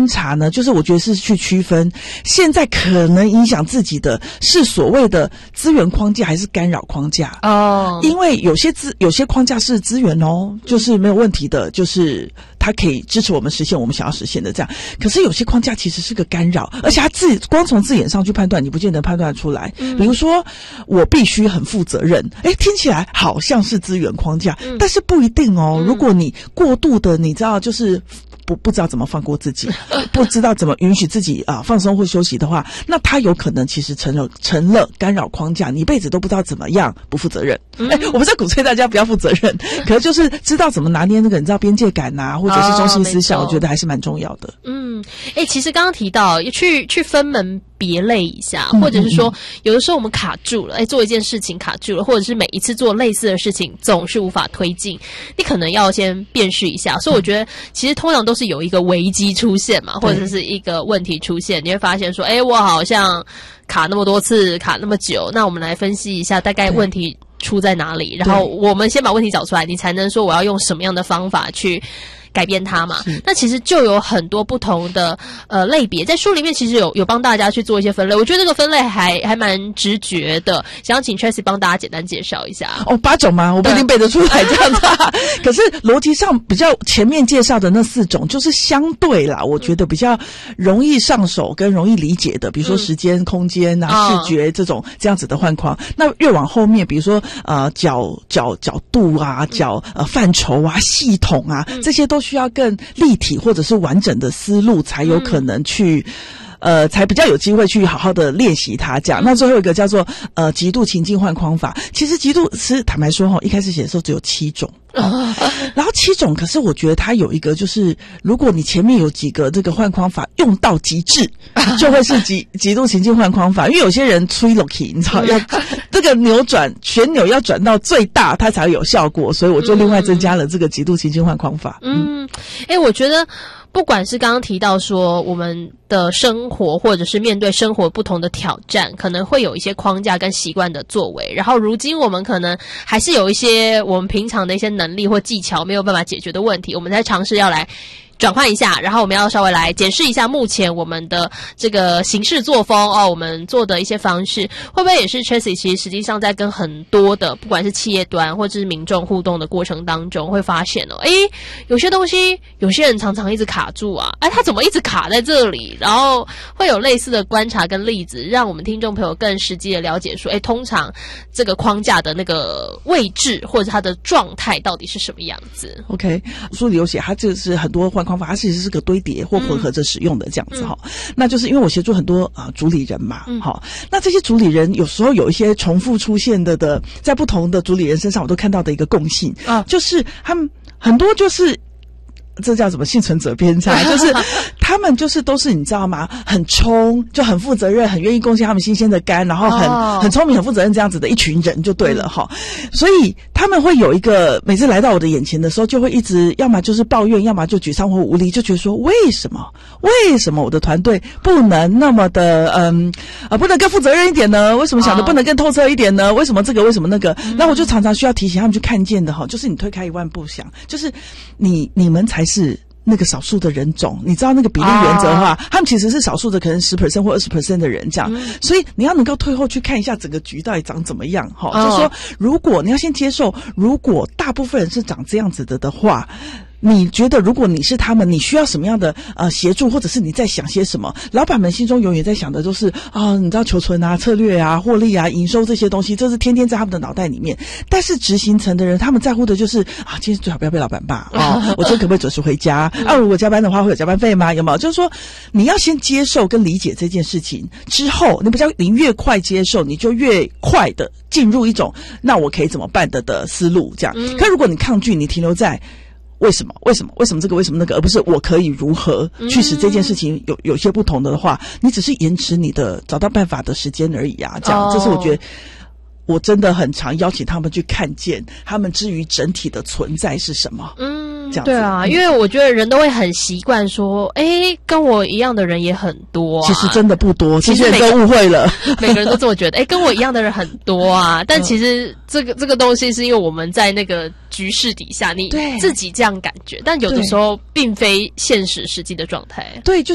观察呢，就是我觉得是去区分现在可能影响自己的是所谓的资源框架还是干扰框架哦。因为有些框架是资源哦，就是没有问题的，就是它可以支持我们实现我们想要实现的这样。可是有些框架其实是个干扰，而且它光从字眼上去判断，你不见得判断出来。比如说我必须很负责任，听起来好像是资源框架，但是不一定哦。如果你过度的，你知道就是不知道怎么放过自己，不知道怎么允许自己放松或休息的话，那它有可能其实成了干扰框架，你一辈子都不知道怎么样不负责任。我不是鼓吹大家不要负责任，可是就是知道怎么拿捏那个你知道边界感啊，或者是中心思想，我觉得还是蛮重要的。 其实刚刚提到去分门别类一下，或者是说有的时候我们卡住了，做一件事情卡住了，或者是每一次做类似的事情总是无法推进，你可能要先辨识一下。所以我觉得其实通常都是有一个危机出现嘛，或者是一个问题出现，你会发现说我好像卡那么多次，卡那么久，那我们来分析一下大概问题出在哪里，然后我们先把问题找出来，你才能说我要用什么样的方法去改变它嘛。那其实就有很多不同的类别，在书里面其实有帮大家去做一些分类，我觉得这个分类还蛮直觉的，想要请 Tracy 帮大家简单介绍一下。 8种吗？我不一定背得出来这样子可是逻辑上比较前面介绍的那4种就是相对啦，我觉得比较容易上手跟容易理解的，比如说时间、空间啊、视觉这样子的换框。那越往后面，比如说角度啊、范畴啊、系统啊，这些都需要更立体或者是完整的思路，才有可能去才比较有机会去好好的练习它这样。那最后一个叫做极度情境换框法。其实极度是坦白说一开始写的时候只有7种然后7种，可是我觉得它有一个就是如果你前面有几个这个换框法用到极致，就会是极度情境换框法。因为有些人吹 loki 你知道要这个旋钮要转到最大它才有效果，所以我就另外增加了这个极度情境换框法。 我觉得不管是刚刚提到说我们的生活，或者是面对生活不同的挑战，可能会有一些框架跟习惯的作为，然后如今我们可能还是有一些我们平常的一些能力或技巧没有办法解决的问题，我们在尝试要来转换一下，然后我们要稍微来检视一下目前我们的这个行事作风我们做的一些方式，会不会也是 Tracy 其实实际上在跟很多的不管是企业端或者是民众互动的过程当中，会发现有些东西有些人常常一直卡住他怎么一直卡在这里，然后会有类似的观察跟例子，让我们听众朋友更实际的了解说通常这个框架的那个位置或者它的状态到底是什么样子。 OK， 书里有写它就是很多换框法，它其实是个堆叠或混合着使用的这样子那就是因为我协助很多主理人嘛那这些主理人有时候有一些重复出现的在不同的主理人身上我都看到的一个共性就是他们很多就是这叫什么幸存者偏差就是他们就是都是你知道吗很冲，就很负责任，很愿意贡献他们新鲜的肝，然后很聪明很负责任这样子的一群人就对了所以他们会有一个每次来到我的眼前的时候就会一直要么就是抱怨，要么就沮丧或无力，就觉得说为什么我的团队不能那么的不能更负责任一点呢？为什么想的不能更透彻一点呢？为什么这个为什么那个那我就常常需要提醒他们去看见的就是你推开1万步想，就是你们才是那个少数的人种，你知道那个比例原则的话他们其实是少数的可能 10% 或 20% 的人这样所以你要能够退后去看一下整个局到底长怎么样就是说如果你要先接受，如果大部分人是长这样子的话，你觉得如果你是他们，你需要什么样的协助，或者是你在想些什么？老板们心中永远在想的都是你知道求存策略获利营收这些东西，这是天天在他们的脑袋里面。但是执行层的人，他们在乎的就是今天最好不要被老板骂我今天可不可以准时回家如果加班的话会有加班费吗？有没有？就是说你要先接受跟理解这件事情之后，你越快接受，你就越快的进入一种那我可以怎么办的思路这样。可如果你抗拒，你停留在为什么这个为什么那个，而不是我可以如何去使这件事情有些不同的话，你只是延迟你的找到办法的时间而已这样这是我觉得我真的很常邀请他们去看见他们至于整体的存在是什么这样子。 对因为我觉得人都会很习惯说跟我一样的人也很多其实真的不多，这些人都误会了每个人都这么觉得跟我一样的人很多但其实这个东西是因为我们在那个局势底下你自己这样感觉，但有的时候并非现实实际的状态。 对，